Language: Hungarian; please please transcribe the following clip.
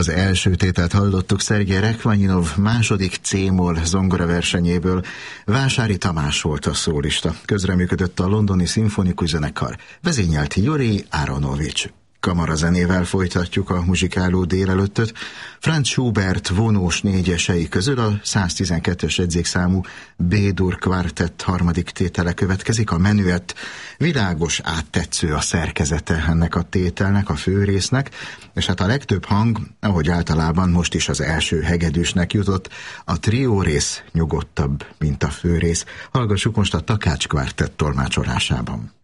Az első tételt hallottuk Szergej Rachmaninov második C-moll zongoraversenyéből. Vásári Tamás volt a szólista. Közreműködött a londoni szimfonikus zenekar. Vezényelt Juri Aronovics. Kamarazenével folytatjuk a muzsikáló délelőttöt. Franz Schubert vonós négyesei közül a 112-es jegyzékszámú B-dur kvartett harmadik tétele következik, a menuett. Világos, áttetsző a szerkezete ennek a tételnek, a főrésznek, és hát a legtöbb hang, ahogy általában most is az első hegedűsnek jutott, a trió rész nyugodtabb, mint a főrész. Hallgassuk most a Takács kvartett tolmácsolásában.